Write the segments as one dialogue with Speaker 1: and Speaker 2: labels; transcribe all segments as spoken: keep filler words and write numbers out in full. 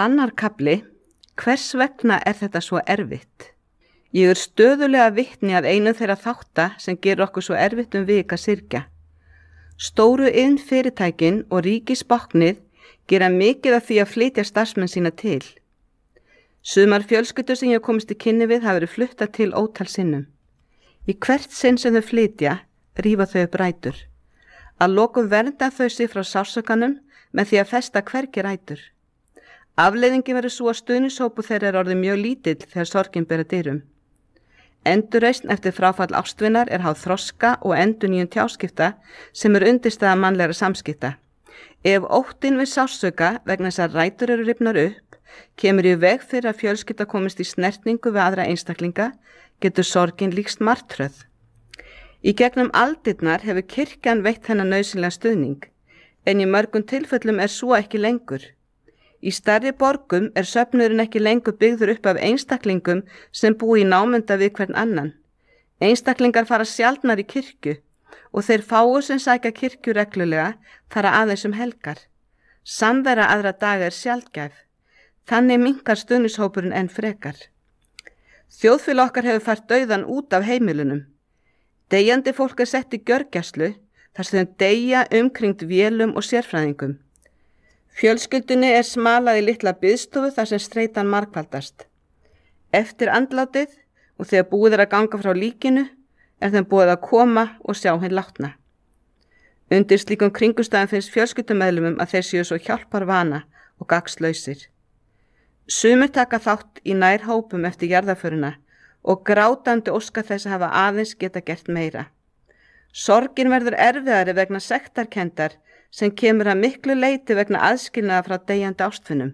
Speaker 1: Annar kafli, hvers vegna er þetta svo erfitt? Ég er stöðulega vitni að einu þeirra þátta sem gerur okkur svo erfitt um vik að syrgja. Stóru iðnfyrirtækin og ríkisbáknið gera mikið af því að flytja starfsmenn sína til. Sumar fjölskyldur sem ég hef komist í kynni við hafa verið fluttað til ótal sinnum. Í hvert sinn sem þau flytja, rífa þau upp rætur. Að lokum vernda þau sig frá sársaukanum með því að festa hvergi rætur. Afleiðingi verður svo að stuðningshópu þeirra er orðið mjög lítill þegar sorgin ber að dyrum. Endurreisn eftir fráfall ástvinar er háð þroska og endurnýjun tjáskipta sem er undirstaða mannlegra samskipta. Ef óttinn við sársauka vegna þess að rætur eru rifnar upp, kemur í veg fyrir að fjölskylda komist í snertingu við aðra einstaklinga, getur sorgin líkst martröð. Í gegnum aldirnar hefur kirkjan veitt þennan nauðsynlega stuðning, en í mörgum tilfellum er svo ekki lengur. Í stærri borgum er söfnuðurinn ekki lengur byggður upp af einstaklingum sem búi í námunda við hvern annan. Einstaklingar fara sjaldnar í kirkju og þeir fáu sem sækja kirkju reglulega fara aðeins um helgar. Samvera aðra daga er sjaldgæf. Þannig minnkar stuðningshópurinn enn frekar. Þjóðfélag okkar hefur fært dauðan út af heimilunum. Deyjandi fólk er sett í gjörgæslu þar sem þau deyja umkringt vélum og sérfræðingum. Fjölskyldunni er smalað í litla biðstofu þar sem streitan margfaldast. Eftir andlátið og þegar búið er að ganga frá líkinu er þeim búið að koma og sjá hinn látna. Undir slíkum kringustæðum finnst fjölskyldumeðlumum að þeir séu svo hjálparvana og gagnslausir. Sumir taka þátt í nær hópum eftir jarðarförina og grátandi óska þess að hafa aðeins geta gert meira. Sorgin verður erfiðari vegna sektarkenndar sem kemur að miklu leyti vegna aðskilnaða frá deyjandi ástfinum.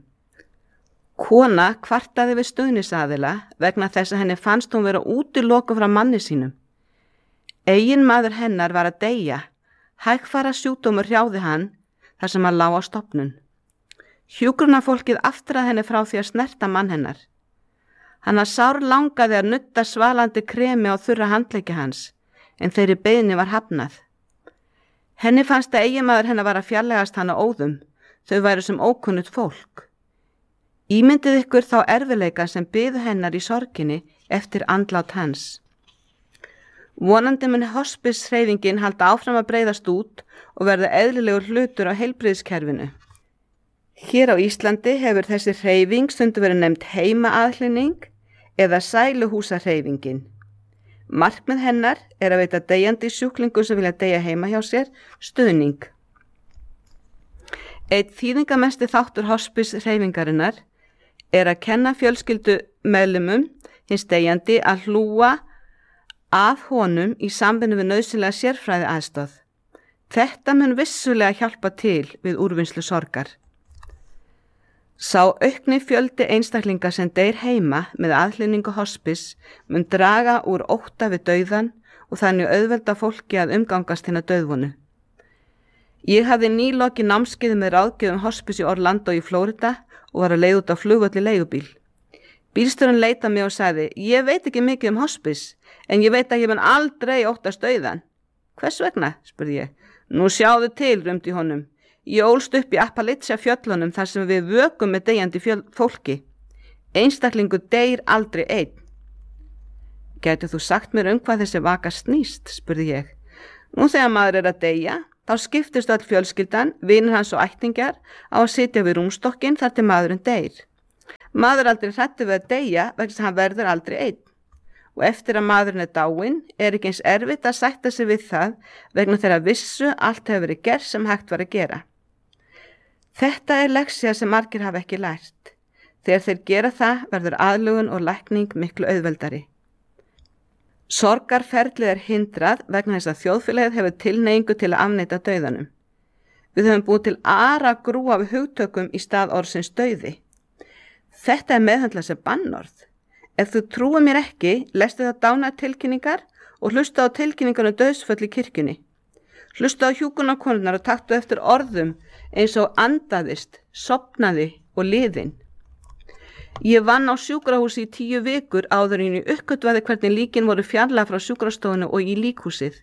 Speaker 1: Kona kvartaði við stuðningsaðila vegna þess að henni fannst hún vera útilokuð frá manni sínum. Eigin maður hennar var að deyja, hægfara sjúkdómur hrjáði hann þar sem hann lá á stofnun. Hjúkrunarfólkið aftraði henni frá því að snerta mann hennar. Hann að sár langaði að nutta svalandi kremi á þurra handleggi hans, en þeirri beiðni var hafnað. Henni fannst að eiginmaður hennar var að fjarlægast hana óðum, þau væru sem ókunnugt fólk. Ímyndið ykkur þá erfiðleika sem biðu hennar í sorginni eftir andlát hans. Vonandi mun hospice-hreyfingin halda áfram að breiðast út og verða eðlilegur hlutur á heilbrigðiskerfinu. Hér á Íslandi hefur þessi hreyfing stundum verið nefnd heimaaðhlynning eða sæluhúsahreyfingin. Markmið hennar er að veita deyjandi sjúklingum sem vilja deyja heima hjá sér stuðning. Einn þýðingamesti þáttur hospice-hreyfingarinnar er að kenna fjölskyldu meðlimum hins deyjandi að hlúa að honum í sambandi við nauðsynlega sérfræði aðstoð. Þetta mun vissulega hjálpa til við úrvinnslu sorgar. Sá aukni fjöldi einstaklinga sem deyr heima með aðhlynningu hospice mun draga úr ótta við dauðan og þannig auðvelda fólki að umgangast hinna dauðvonu. Ég hafði nýlokið námskeiði með ráðgjöfum hospice í Orlando í Flórida og var að leið út á flugvölli leigubíl. Bílstjórinn leit á mig og sagði, ég veit ekki mikið um hospice, en ég veit að ég mun aldrei óttast dauðan. Hvers vegna, spurði ég. Nú sjáðu til, rumdi honum. Ég ólst upp í Appalachia fjöllunum þar sem við vökum með deyjandi fjöl- fólki. Einstaklingu deyr aldrei einn. Gætu þú sagt mér um hvað þessi vaka snýst, spurði ég. Nú þegar maður er að deyja, þá skiptist öll fjölskyldan, vinir hans og ættingjar, á að sitja við rúmstokkinn þar til maðurinn deyr. Maður er aldrei hræddur við að deyja vegna þess að hann verður aldrei einn. Og eftir að maðurinn er dáinn er ekki eins erfitt að sætta sig við það vegna þeirra vissu allt hefur verið gert sem hægt var að gera. Þetta er leksía sem margir hafa ekki lært. Þegar þeir gera það verður aðlögun og lækning miklu auðveldari. Sorgarferlið er hindrað vegna þess að þjóðfélagið hefur tilhneigingu til að afneita dauðanum. Við höfum búið til ara grúa við hugtökum í stað orðsins dauði. Þetta er meðhöndlað sem bannorð. Ef þú trúir mér ekki, lestu það dánartilkynningar og hlusta á tilkynningar um dauðsföll í kirkjunni. Hlusta á hjúkrunarkonurnar og taktu eftir orðum eins og andaðist, sofnaði og liðin. Ég vann á sjúkrahúsi í tíu vikur áður en ég uppgötvaði hvernig líkin voru fjarlægð frá sjúkrastofunu og í líkhúsið.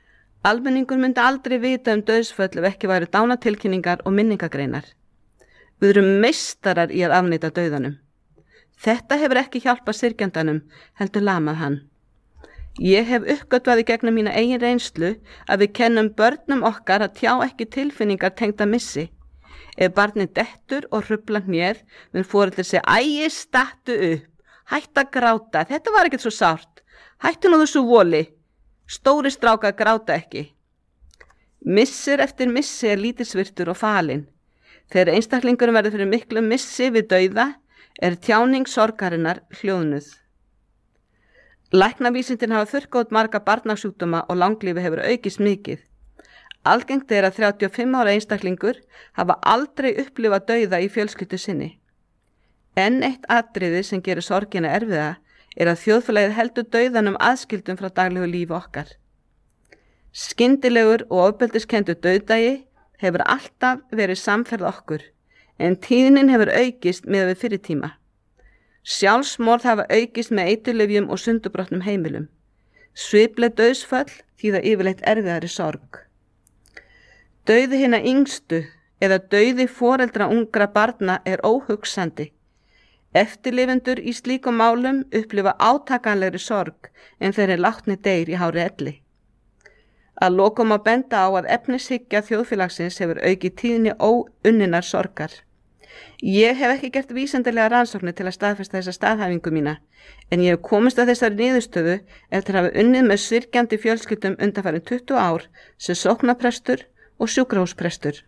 Speaker 1: Almenningur myndi aldrei vita um dauðsföll ef ekki væru dánatilkynningar og minningagreinar. Við erum meistarar í að afneita dauðanum. Þetta hefur ekki hjálpað syrgjandanum, heldur lamað hann. Ég hef uppgötvað í gegnum mína eigin reynslu að við kennum börnum okkar að tjá ekki tilfinningar tengda missi. Ef barnið dettur og hruflar hnéð, mun foreldri segja, æi, stattu upp, hætt að gráta, þetta var ekkert svo sárt, hættu nú þessu voli, stóri strákar gráta ekki. Missir eftir missi er lítilsvirtur og falinn. Þegar einstaklingurum verður fyrir miklu missi við dauða, er tjáning sorgarinnar hljóðnuð. Læknavísindin hafa þurrkað út marga barnasjúkdóma og langlífi hefur aukist mikið. Algengt er að þrjátíu og fimm ára einstaklingur hafa aldrei upplifað dauða í fjölskyldu sinni. Enn eitt atriði sem gerir sorgina erfiða er að þjóðfélagið heldur dauðanum aðskildum frá daglegu lífi okkar. Skyndilegur og ofbeldiskendur dauðdagi hefur alltaf verið samferð okkur, en tíðnin hefur aukist með við fyrir tíma. Sjálfsmorð hafa aukist með eiturlyfjum og sundubrotnum heimilum. Svipleg dauðsföll þýða yfirleitt erfiðari sorg. Dauði hinna yngstu eða dauði foreldra ungra barna er óhugsandi. Eftirlifendur í slíkum málum upplifa átakanlegri sorg en þeir eru látni deyr í hári elli. Að lokum að benda á að efnishyggja þjóðfélagsins hefur aukið tíðni óunninnar sorgar. Ég hef ekki gert vísindalega rannsóknir til að staðfesta þessa staðhæfingu mína, en ég hef komist að þessari niðurstöðu eftir að hafa unnið með syrgjandi fjölskyldum undanfarin tuttugu ár sem sóknarprestur og sjúkrahúsprestur.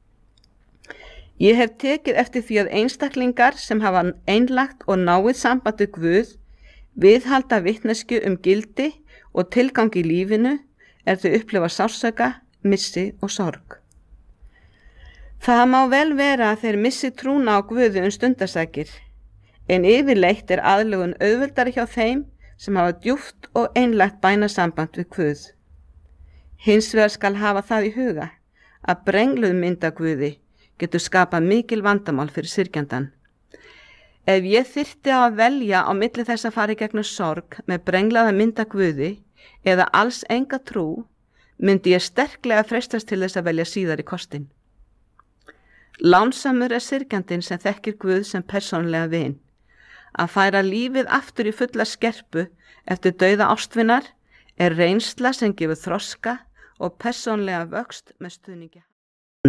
Speaker 1: Ég hef tekið eftir því að einstaklingar sem hafa einlægt og náið samband við Guð viðhalda vitneskju um gildi og tilgang í lífinu er þau upplifa sársauka, missi og sorg. Það má vel vera að þeir missi trúna á Guði um stundarsakir, en yfirleitt er aðlögun auðveldari hjá þeim sem hafa djúpt og einlægt bænasamband við Guð. Hins vegar skal hafa það í huga að brengluð mynd af Guði getur skapað mikil vandamál fyrir syrgjandann. Ef ég þyrfti á að velja á milli þess að fara í gegnum sorg með brenglaða mynd af Guði eða alls enga trú, myndi ég sterklega freistast til þess að velja síðari kostin. Lánsamur er syrgjandinn sem þekkir Guð sem persónulega vin. Að færa lífið aftur í fulla skerpu eftir dauða ástvinar er reynsla sem gefur þroska og persónulega vöxt með stuðningi.